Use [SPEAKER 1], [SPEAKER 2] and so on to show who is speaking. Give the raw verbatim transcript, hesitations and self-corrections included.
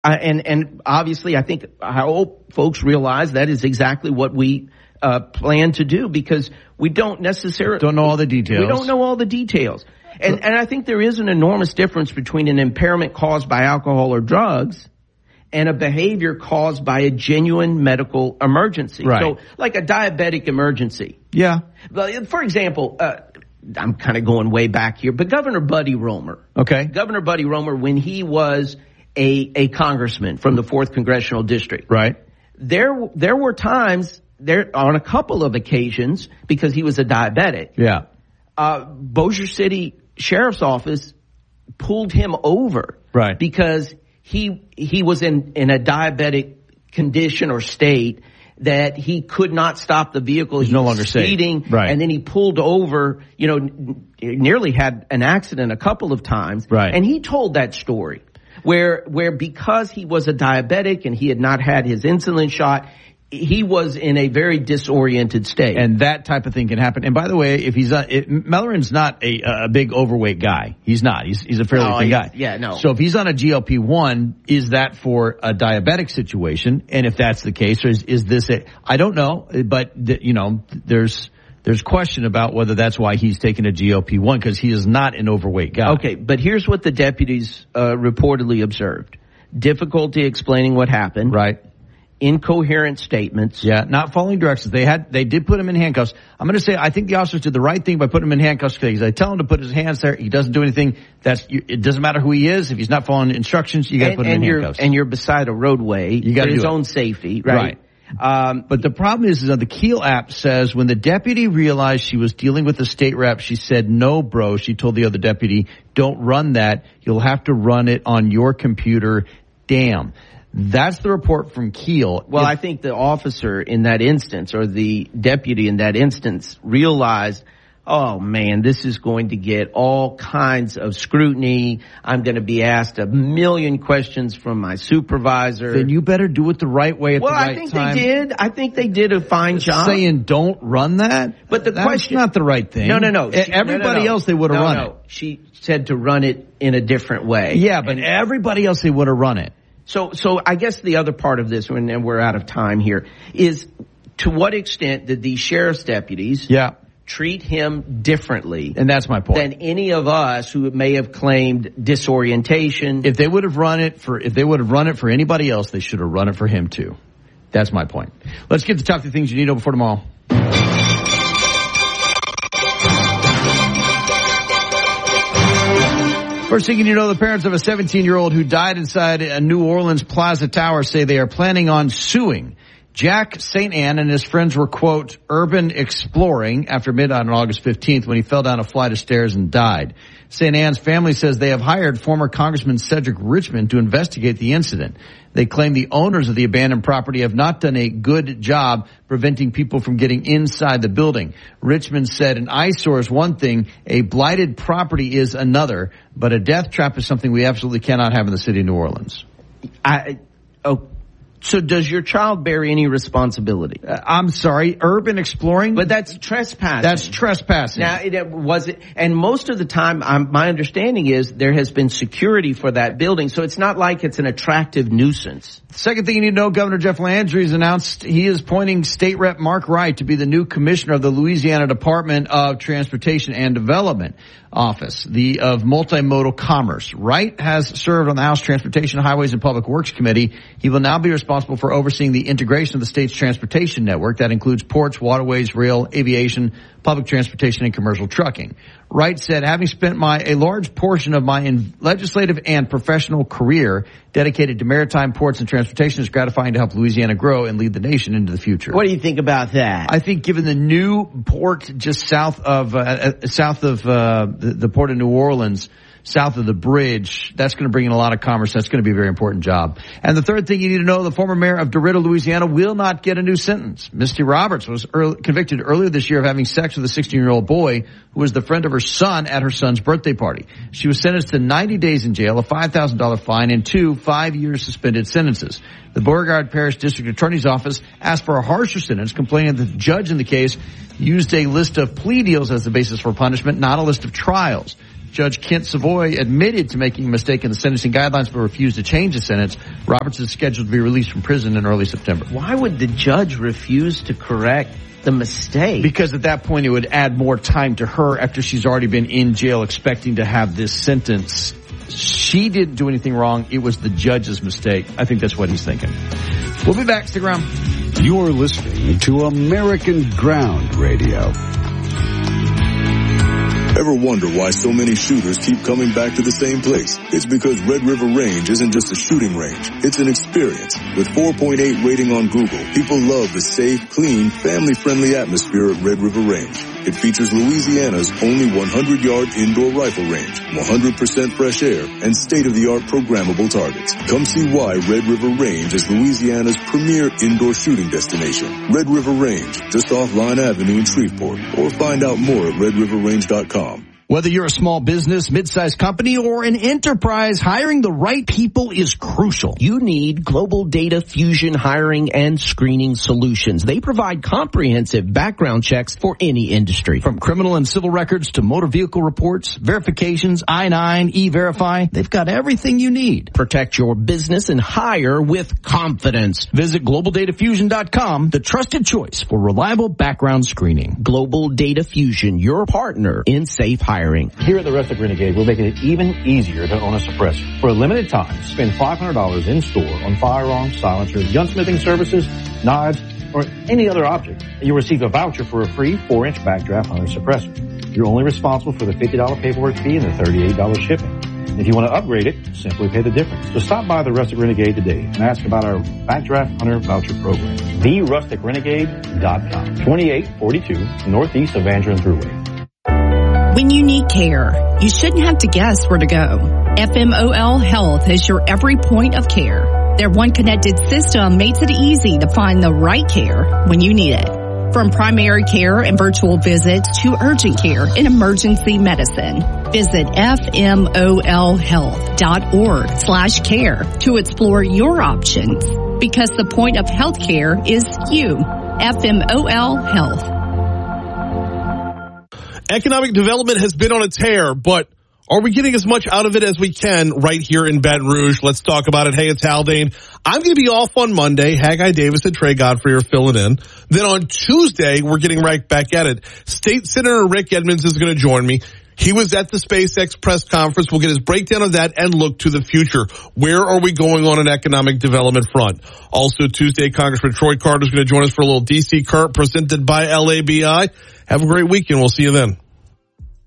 [SPEAKER 1] I, and and obviously, I think I hope folks realize that is exactly what we uh, plan to do, because we don't necessarily
[SPEAKER 2] don't know all the details.
[SPEAKER 1] We don't know all the details, and and I think there is an enormous difference between an impairment caused by alcohol or drugs and a behavior caused by a genuine medical emergency.
[SPEAKER 2] Right.
[SPEAKER 1] So, like a diabetic emergency.
[SPEAKER 2] Yeah.
[SPEAKER 1] For example, uh, I'm kind of going way back here, but Governor Buddy Roemer.
[SPEAKER 2] Okay.
[SPEAKER 1] Governor Buddy Roemer, when he was a a congressman from the fourth Congressional District.
[SPEAKER 2] Right.
[SPEAKER 1] There there were times, there on a couple of occasions, because he was a diabetic.
[SPEAKER 2] Yeah.
[SPEAKER 1] Uh, Bossier City Sheriff's Office pulled him over.
[SPEAKER 2] Right.
[SPEAKER 1] Because he he was in, in a diabetic condition or state that he could not stop the vehicle.
[SPEAKER 2] He's
[SPEAKER 1] he
[SPEAKER 2] no
[SPEAKER 1] was
[SPEAKER 2] longer
[SPEAKER 1] speeding,
[SPEAKER 2] safe. Right.
[SPEAKER 1] And then he pulled over, you know, n- nearly had an accident a couple of times.
[SPEAKER 2] Right.
[SPEAKER 1] And he told that story where where because he was a diabetic and he had not had his insulin shot, he was in a very disoriented state.
[SPEAKER 2] And that type of thing can happen. And by the way, if he's not, it, Mellerin's not a, a big overweight guy. He's not. He's, he's a fairly
[SPEAKER 1] No,
[SPEAKER 2] thin
[SPEAKER 1] he-
[SPEAKER 2] guy.
[SPEAKER 1] yeah, no.
[SPEAKER 2] So if he's on a G L P one, is that for a diabetic situation? And if that's the case, or is, is this a, I don't know, but th- you know, there's, there's question about whether that's why he's taking a G L P one, because he is not an overweight guy.
[SPEAKER 1] Okay, but here's what the deputies uh, reportedly observed. Difficulty explaining what happened.
[SPEAKER 2] Right.
[SPEAKER 1] Incoherent statements.
[SPEAKER 2] Yeah, not following directions. They had, they did put him in handcuffs. I'm going to say, I think the officers did the right thing by putting him in handcuffs, because I tell him to put his hands there. He doesn't do anything. That's, it doesn't matter who he is. If he's not following instructions, you got to put him
[SPEAKER 1] and
[SPEAKER 2] in
[SPEAKER 1] you're,
[SPEAKER 2] handcuffs.
[SPEAKER 1] And you're beside a roadway.
[SPEAKER 2] You got
[SPEAKER 1] for
[SPEAKER 2] to
[SPEAKER 1] his
[SPEAKER 2] do it.
[SPEAKER 1] own safety, right?
[SPEAKER 2] Right. Um, but the problem is, is that the Keel app says when the deputy realized she was dealing with the state rep, she said, no, bro. She told the other deputy, don't run that. You'll have to run it on your computer. Damn. That's the report from Keel.
[SPEAKER 1] Well,
[SPEAKER 2] if,
[SPEAKER 1] I think the officer in that instance, or the deputy in that instance, realized, oh man, this is going to get all kinds of scrutiny. I'm going to be asked a million questions from my supervisor.
[SPEAKER 2] Then you better do it the right way at
[SPEAKER 1] well,
[SPEAKER 2] the right
[SPEAKER 1] I think
[SPEAKER 2] time.
[SPEAKER 1] they did. I think they did a fine job.
[SPEAKER 2] Saying don't run that?
[SPEAKER 1] But the
[SPEAKER 2] That's
[SPEAKER 1] question,
[SPEAKER 2] not the right thing.
[SPEAKER 1] No, no, no. She,
[SPEAKER 2] everybody
[SPEAKER 1] no, no, no.
[SPEAKER 2] else, they would have
[SPEAKER 1] no,
[SPEAKER 2] run
[SPEAKER 1] no.
[SPEAKER 2] it.
[SPEAKER 1] She said to run it in a different way.
[SPEAKER 2] Yeah, but and, everybody else, they would have run it.
[SPEAKER 1] So, so I guess the other part of this, and we're out of time here, is to what extent did these sheriff's deputies
[SPEAKER 2] yeah.
[SPEAKER 1] treat him differently?
[SPEAKER 2] And that's my point.
[SPEAKER 1] Than any of us who may have claimed disorientation.
[SPEAKER 2] If they would have run it for, if they would have run it for anybody else, they should have run it for him too. That's my point. Let's get to top three things you need to know before tomorrow. First thing you need to know, the parents of a seventeen-year-old who died inside a New Orleans Plaza Tower say they are planning on suing. Jack Saint Anne and his friends were, quote, urban exploring after midnight on August fifteenth when he fell down a flight of stairs and died. Saint Anne's family says they have hired former Congressman Cedric Richmond to investigate the incident. They claim the owners of the abandoned property have not done a good job preventing people from getting inside the building. Richmond said an eyesore is one thing, a blighted property is another, but a death trap is something we absolutely cannot have in the city of New Orleans.
[SPEAKER 1] I, oh, so does your child bear any responsibility?
[SPEAKER 2] Uh, I'm sorry, urban exploring?
[SPEAKER 1] But that's trespassing.
[SPEAKER 2] That's trespassing.
[SPEAKER 1] Now, it, was it, and most of the time, I'm, my understanding is there has been security for that building, so it's not like it's an attractive nuisance.
[SPEAKER 2] Second thing you need to know, Governor Jeff Landry has announced he is appointing State Rep Mark Wright to be the new commissioner of the Louisiana Department of Transportation and Development Office, the of Multimodal Commerce. Wright has served on the House Transportation, Highways, and Public Works Committee. He will now be responsible for overseeing the integration of the state's transportation network. That includes ports, waterways, rail, aviation, public transportation, and commercial trucking. Wright said, having spent my a large portion of my in legislative and professional career dedicated to maritime ports and transportation, it's gratifying to help Louisiana grow and lead the nation into the future.
[SPEAKER 1] What do you think about that?
[SPEAKER 2] I think given the new port just south of uh, uh, south of uh, the, the port of New Orleans, south of the bridge, that's going to bring in a lot of commerce. That's going to be a very important job. And the third thing you need to know, the former mayor of DeRidder, Louisiana, will not get a new sentence. Misty Roberts was early, convicted earlier this year of having sex with a sixteen-year-old boy who was the friend of her son at her son's birthday party. She was sentenced to ninety days in jail, a five thousand dollars fine, and two five-year suspended sentences. The Beauregard Parish District Attorney's Office asked for a harsher sentence, complaining that the judge in the case used a list of plea deals as the basis for punishment, not a list of trials. Judge Kent Savoy admitted to making a mistake in the sentencing guidelines but refused to change the sentence. Roberts is scheduled to be released from prison in early September.
[SPEAKER 1] Why would the judge refuse to correct the mistake?
[SPEAKER 2] Because at that point it would add more time to her after she's already been in jail expecting to have this sentence. She didn't do anything wrong. It was the judge's mistake. I think that's what he's thinking. We'll be back. Stick around.
[SPEAKER 3] You're listening to American Ground Radio.
[SPEAKER 4] Ever wonder why so many shooters keep coming back to the same place? It's because Red River Range isn't just a shooting range. It's an experience. With four point eight rating on Google, people love the safe, clean, family-friendly atmosphere at Red River Range. It features Louisiana's only hundred yard indoor rifle range, one hundred percent fresh air, and state-of-the-art programmable targets. Come see why Red River Range is Louisiana's premier indoor shooting destination. Red River Range, just off Line Avenue in Shreveport. Or find out more at red river range dot com.
[SPEAKER 5] Whether you're a small business, mid-sized company, or an enterprise, hiring the right people is crucial. You need Global Data Fusion Hiring and Screening Solutions. They provide comprehensive background checks for any industry. From criminal and civil records to motor vehicle reports, verifications, I nine, E-Verify, they've got everything you need. Protect your business and hire with confidence. Visit global data fusion dot com, the trusted choice for reliable background screening. Global Data Fusion, your partner in safe hiring.
[SPEAKER 6] Here at the Rustic Renegade, we're making it even easier to own a suppressor. For a limited time, spend five hundred dollars in store on firearms, silencers, gunsmithing services, knives, or any other object. You'll receive a voucher for a free four inch Backdraft Hunter suppressor. You're only responsible for the fifty dollars paperwork fee and the thirty-eight dollars shipping. If you want to upgrade it, simply pay the difference. So stop by the Rustic Renegade today and ask about our Backdraft Hunter voucher program. the rustic renegade dot com, twenty-eight forty-two Northeast of Andrew Thruway.
[SPEAKER 7] When you need care, you shouldn't have to guess where to go. F M O L Health is your every point of care. Their one connected system makes it easy to find the right care when you need it. From primary care and virtual visits to urgent care and emergency medicine. Visit F M O L health dot org slash care to explore your options. Because the point of healthcare is you. F M O L Health.
[SPEAKER 8] Economic development has been on a tear, but are we getting as much out of it as we can right here in Baton Rouge? Let's talk about it. Hey, it's Haldane. I'm going to be off on Monday. Haggai Davis and Trey Godfrey are filling in. Then on Tuesday, we're getting right back at it. State Senator Rick Edmonds is going to join me. He was at the SpaceX press conference. We'll get his breakdown of that and look to the future. Where are we going on an economic development front? Also Tuesday, Congressman Troy Carter is going to join us for a little D C Curt presented by L A B I. Have a great weekend. We'll see you then.